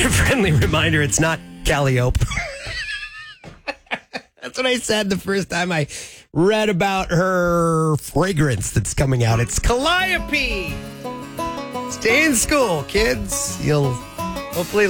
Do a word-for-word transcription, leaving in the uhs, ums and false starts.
a friendly reminder, it's not Calliope. That's what I said the first time I read about her fragrance that's coming out. It's Calliope. Stay in school, kids. You'll hopefully